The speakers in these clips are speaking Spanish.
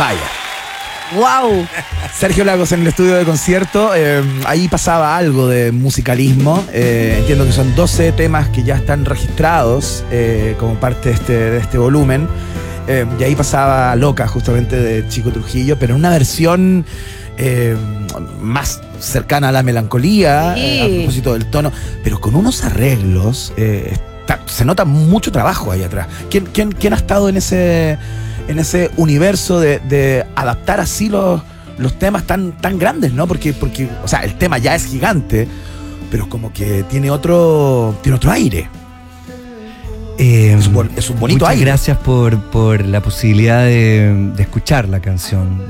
Vaya. ¡Wow! Sergio Lagos en el estudio de concierto, ahí pasaba algo de musicalismo. Entiendo que son 12 temas que ya están registrados como parte de este volumen. Y ahí pasaba Loca, justamente de Chico Trujillo, pero en una versión más cercana a la melancolía, Sí. a propósito del tono, pero con unos arreglos. Se nota mucho trabajo ahí atrás. ¿Quién ha estado en ese universo de adaptar así los temas tan grandes, ¿no? Porque, o sea, el tema ya es gigante, pero como que tiene otro aire. Es un bonito muchas aire. gracias por la posibilidad de escuchar la canción.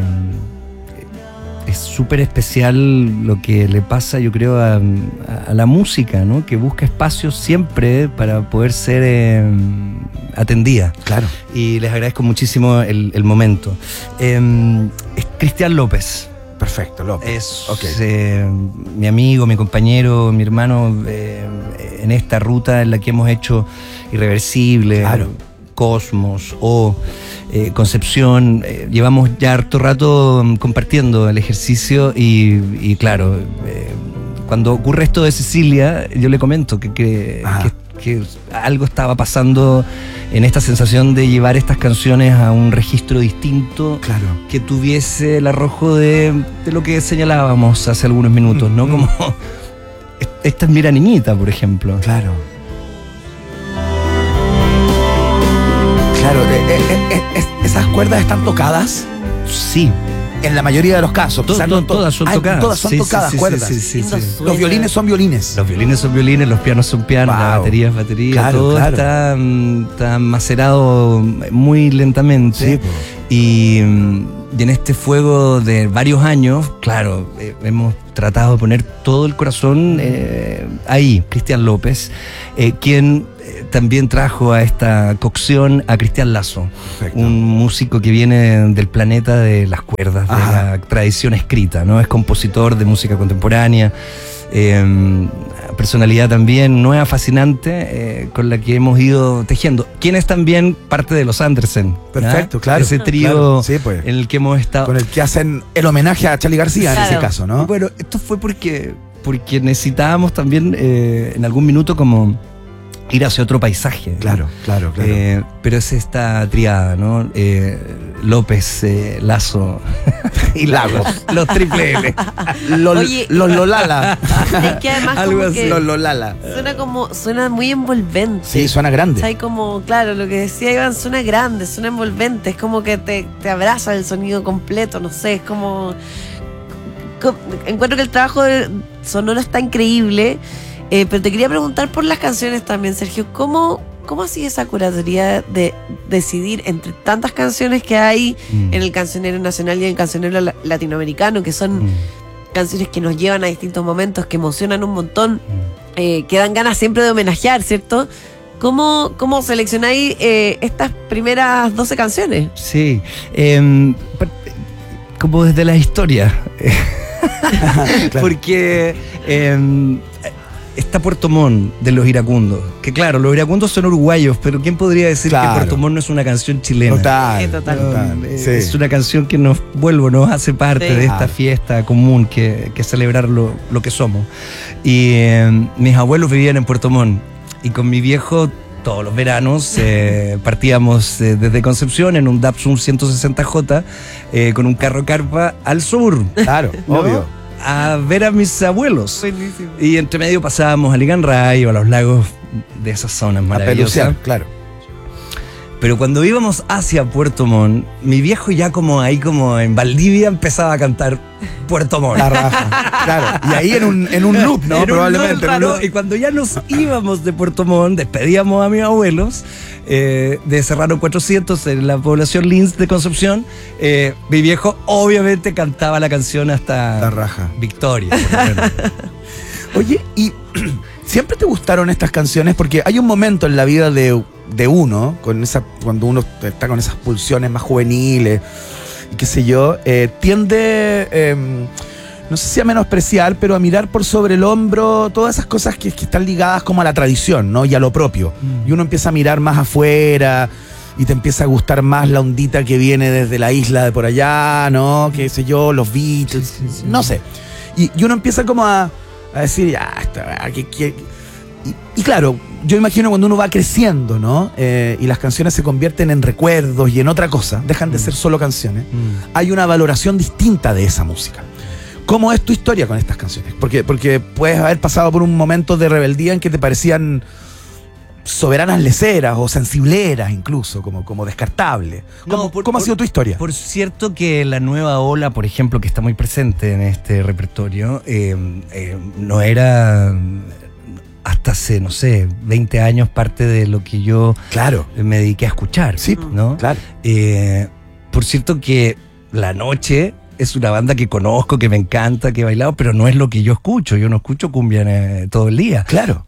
Es súper especial lo que le pasa, yo creo, a la música, ¿no? Que busca espacios siempre para poder ser atendida. Claro. Y les agradezco muchísimo el momento. Es Cristian López. Perfecto, López. Es Ok. mi amigo, mi compañero, mi hermano en esta ruta en la que hemos hecho Irreversible, Claro. Cosmos o Concepción. Llevamos ya harto rato compartiendo el ejercicio y claro, cuando ocurre esto de Cecilia, yo le comento que algo estaba pasando en esta sensación de llevar estas canciones a un registro distinto, Claro. que tuviese el arrojo de lo que señalábamos hace algunos minutos, ¿no? Como esta es Mira Niñita, por ejemplo. Claro. Claro, esas cuerdas están tocadas Sí. en la mayoría de los casos. Quizás no Todas son tocadas. Todas son Sí, tocadas sí, cuerdas. sí. Los violines son violines. Los violines son violines, los pianos son pianos, Wow. la batería es batería, Claro, todo claro. está macerado muy lentamente. Sí, po. Y en este fuego de varios años, claro, hemos tratado de poner todo el corazón ahí. Cristian López, quien también trajo a esta cocción a Cristian Lazo, Perfecto. un músico que viene del planeta de las cuerdas, de Ajá. la tradición escrita, ¿no? Es compositor de música contemporánea, personalidad también nueva, fascinante, con la que hemos ido tejiendo. Quien es también parte de los Andersen. Perfecto, ¿ah? claro. Ese trío Claro, sí, pues. en el que hemos estado. Con el que hacen el homenaje a Charly García en ese Claro. caso, ¿no? Bueno, esto fue porque necesitábamos también en algún minuto como ir hacia otro paisaje, ¿no? Claro. Pero es esta triada, ¿no? López, Lazo y Lagos, los triple L. Oye. Los Lolala. Es que además Algo como así. que Los Lolala. suena muy envolvente. Sí, suena grande. O sea, hay como, claro, lo que decía Iván, suena grande, suena envolvente, es como que te abraza el sonido completo, no sé, es como encuentro que el trabajo sonoro está increíble, pero te quería preguntar por las canciones también, Sergio, ¿cómo ha sido esa curatoría de decidir entre tantas canciones que hay en el cancionero nacional y en el cancionero latinoamericano, que son canciones que nos llevan a distintos momentos, que emocionan un montón, que dan ganas siempre de homenajear, ¿cierto? ¿Cómo seleccionáis estas primeras 12 canciones? Sí, como desde la historia. Claro. Porque está Puerto Montt de los Iracundos, que claro, los Iracundos son uruguayos, pero ¿quién podría decir Claro. que Puerto Montt no es una canción chilena? Total. Total. Sí. Es una canción que nos hace parte Sí. de esta fiesta común que celebrar lo que somos. Y mis abuelos vivían en Puerto Montt y con mi viejo todos los veranos partíamos desde Concepción en un Datsun 160J con un carro carpa al sur, Claro, ¿no? obvio. A ver a mis abuelos. Y entre medio pasábamos a Liganray o a los lagos de esas zonas A maravillosas. pelucear, claro. Pero cuando íbamos hacia Puerto Montt, mi viejo ya como ahí como en Valdivia empezaba a cantar Puerto Montt. La raja. Claro. Y ahí en un loop, ¿no? Era un Probablemente. loop en un raro, loop. y cuando ya nos íbamos de Puerto Montt, despedíamos a mis abuelos de Serrano 400 en la población Lins de Concepción, mi viejo obviamente cantaba la canción hasta La raja. Victoria. por ejemplo. Oye, ¿y siempre te gustaron estas canciones? Porque hay un momento en la vida de uno, cuando uno está con esas pulsiones más juveniles y qué sé yo, tiende, no sé si a menospreciar, pero a mirar por sobre el hombro todas esas cosas que están ligadas como a la tradición, ¿no? Y a lo propio. Y uno empieza a mirar más afuera, y te empieza a gustar más la ondita que viene desde la isla de por allá, ¿no? Qué sé yo, los Beatles, no sé. Y uno empieza como a decir, ya, y claro, yo imagino cuando uno va creciendo, ¿no? Y las canciones se convierten en recuerdos y en otra cosa, dejan de ser solo canciones, hay una valoración distinta de esa música. ¿Cómo es tu historia con estas canciones? Porque puedes haber pasado por un momento de rebeldía en que te parecían soberanas leceras o sensibleras incluso, como descartables. ¿Cómo ha sido tu historia? Por cierto que la nueva ola, por ejemplo, que está muy presente en este repertorio, no era hasta hace, no sé, 20 años parte de lo que yo me dediqué a escuchar. Sí, ¿no? Claro. Por cierto que La Noche es una banda que conozco, que me encanta, que he bailado, pero no es lo que yo escucho. Yo no escucho cumbia todo el día. Claro.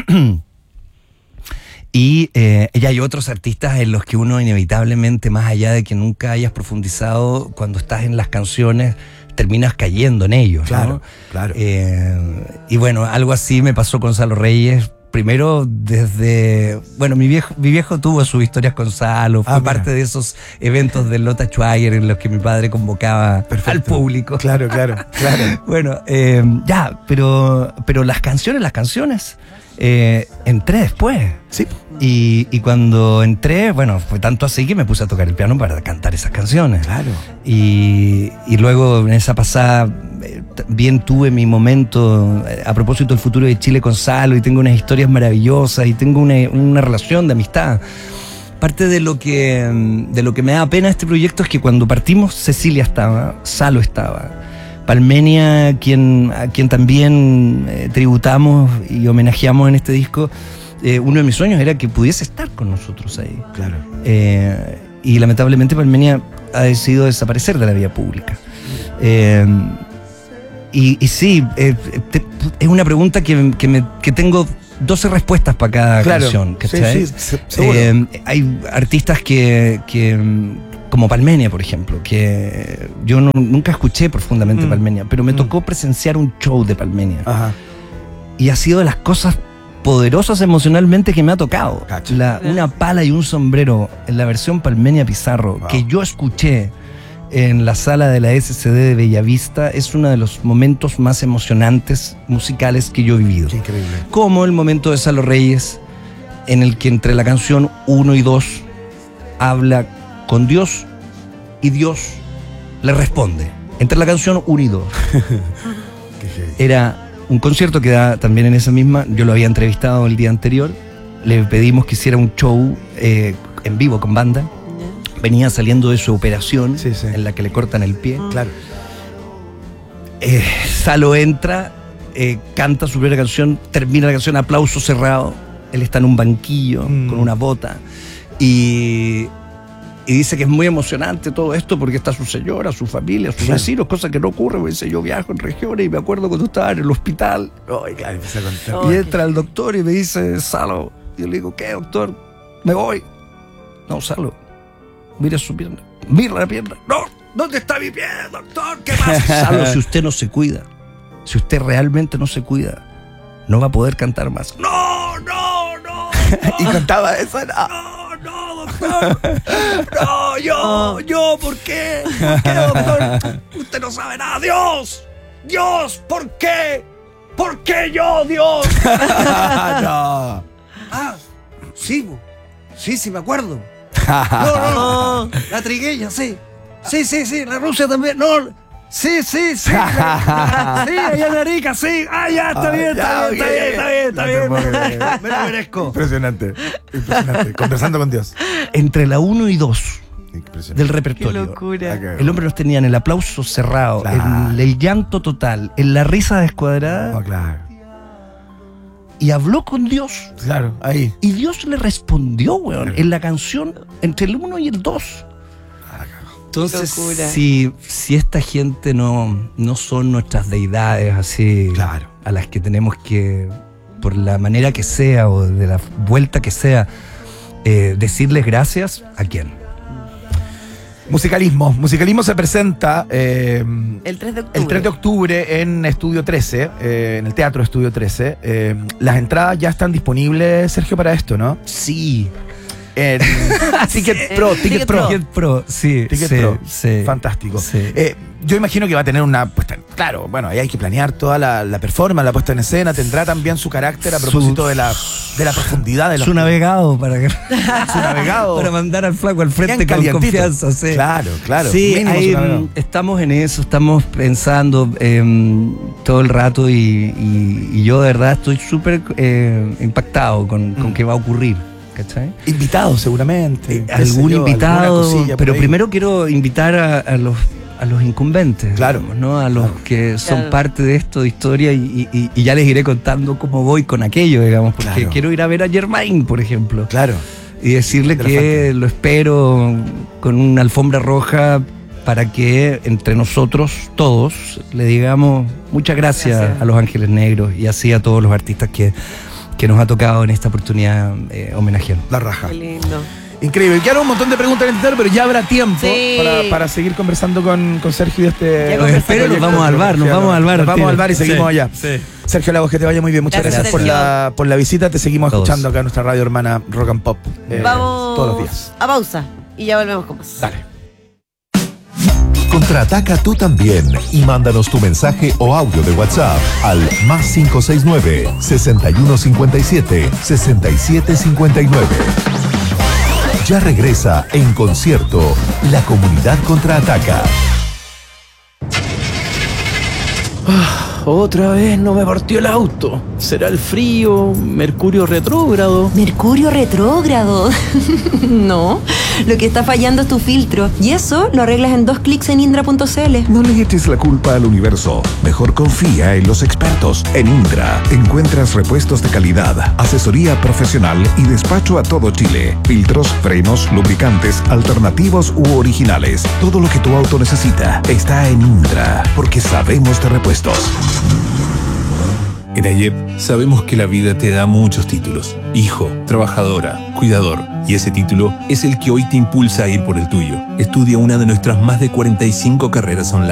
Y ya hay otros artistas en los que uno inevitablemente, más allá de que nunca hayas profundizado, cuando estás en las canciones, terminas cayendo en ellos. Claro, ¿no? claro. Y bueno, algo así me pasó con Salo Reyes. Primero desde... Bueno, mi viejo tuvo sus historias con Salo, fue parte de esos eventos del Lota Schwager en los que mi padre convocaba al público. Claro. Bueno, pero las canciones, entré después. Sí. Y cuando entré, bueno, fue tanto así que me puse a tocar el piano para cantar esas canciones. Claro. Y luego en esa pasada bien tuve mi momento a propósito del futuro de Chile con Salo, y tengo unas historias maravillosas y tengo una relación de amistad. Parte de lo que me da pena este proyecto es que cuando partimos Cecilia estaba, Salo estaba, Palmenia, a quien también tributamos y homenajeamos en este disco. Uno de mis sueños era que pudiese estar con nosotros ahí. Claro. Y lamentablemente Palmenia ha decidido desaparecer de la vida pública. Y sí, es una pregunta que tengo 12 respuestas para cada canción. ¿Cachai? Sí, seguro. Hay artistas que como Palmenia, por ejemplo, que yo nunca escuché profundamente Palmenia, pero me tocó presenciar un show de Palmenia. Ajá. Y ha sido de las cosas poderosas emocionalmente que me ha tocado. Cacho. Una pala y un sombrero en la versión Palmenia Pizarro, que yo escuché en la sala de la SCD de Bellavista, es uno de los momentos más emocionantes musicales que yo he vivido. Qué increíble. Como el momento de Salo Reyes, en el que entre la canción 1 y 2 habla con Dios y Dios le responde. Entre la canción 1 y 2. Era un concierto que da también en esa misma, yo lo había entrevistado el día anterior, le pedimos que hiciera un show en vivo con banda. Venía saliendo de su operación, en la que le cortan el pie. Claro. Salo entra, canta su primera canción, termina la canción, aplauso cerrado. Él está en un banquillo con una bota y dice que es muy emocionante todo esto porque está su señora, su familia, sus vecinos, cosa que no ocurre. Me dice, yo viajo en regiones y me acuerdo cuando estaba en el hospital. Y entra el doctor y me dice, Salo. Yo le digo, ¿qué, doctor? Me voy. No, Salo. Mira su pierna. Mira la pierna. No, ¿dónde está mi pie, doctor? ¿Qué pasa? Salo, si usted no se cuida, si usted realmente no se cuida, no va a poder cantar más. No. Y cantaba eso. No, doctor. No, yo, ¿por qué? ¿Por qué, doctor? Usted no sabe nada. Dios, ¿por qué? ¿Por qué yo, Dios? No. Sí, me acuerdo. No. La trigueña, sí, la Rusia también, no. Sí, allá en Arica, sí. Ya, está bien. Me lo merezco. Impresionante. Conversando con Dios. Entre la 1 y 2 del repertorio. Qué locura. El hombre nos tenía en el aplauso cerrado, en el llanto total, en la risa descuadrada. Claro. Y habló con Dios. Claro, ahí. Y Dios le respondió, weón, en la canción entre el 1 y el 2. Entonces, si esta gente no son nuestras deidades así, a las que tenemos que, por la manera que sea o de la vuelta que sea, decirles gracias, ¿a quién? Musicalismo se presenta el 3 de octubre. El 3 de octubre en Estudio 13, en el Teatro Estudio 13. Las entradas ya están disponibles, Sergio, para esto, ¿no? Sí. en Ticket Pro. Ticket Pro. Ticket Pro, sí. Ticket sí, Pro. sí. Fantástico. Sí. Yo imagino que va a tener una puesta. Claro, bueno, ahí hay que planear toda la performance, la puesta en escena. Tendrá también su carácter a propósito de la profundidad de los. Su navegado para que. Su navegado. Para mandar al flaco al frente Bien con calientito. confianza. Sí. Claro. Sí, Mínimo ahí, su navegado. estamos en eso, estamos pensando todo el rato y yo de verdad estoy súper impactado con qué va a ocurrir. ¿Cachai? Invitados seguramente. qué sé Algún yo, invitado, alguna cosilla por pero ahí. primero quiero invitar a los incumbentes, Claro, digamos, ¿no? A los que son Claro. parte de esto, de historia, y ya les iré contando cómo voy con aquello, digamos, porque Claro. quiero ir a ver a Germain, por ejemplo, Claro. y decirle De la que Fanta. lo espero con una alfombra roja para que entre nosotros todos le digamos muchas gracias a Los Ángeles Negros y así a todos los artistas que nos ha tocado en esta oportunidad homenajear. La raja. Qué lindo. Increíble. Quedaron un montón de preguntas en el tintero, pero ya habrá tiempo Sí. para seguir conversando con Sergio de este. Ya Los espero, nos vamos al bar, Nos vamos al bar. Nos vamos al bar y Sí, seguimos allá. sí. Sergio Lagos, que te vaya muy bien. Muchas Gracias, gracias por la visita. Te seguimos Todos. escuchando acá en nuestra radio hermana Rock and Pop. Vamos Todos los días. a pausa y ya volvemos con más. Dale. Contraataca tú también y mándanos tu mensaje o audio de WhatsApp al +569 6157 6759. Ya regresa en concierto La Comunidad Contraataca. Otra vez no me partió el auto. ¿Será el frío? ¿Mercurio retrógrado? Mercurio retrógrado. No, lo que está fallando es tu filtro. Y eso lo arreglas en 2 clics en indra.cl. No le eches la culpa al universo. Mejor confía en los expertos. En Indra encuentras repuestos de calidad, asesoría profesional y despacho a todo Chile. Filtros, frenos, lubricantes, alternativos u originales. Todo lo que tu auto necesita está en Indra, porque sabemos de repuestos. En AYEP sabemos que la vida te da muchos títulos. Hijo, trabajadora, cuidador. Y ese título es el que hoy te impulsa a ir por el tuyo. Estudia una de nuestras más de 45 carreras online.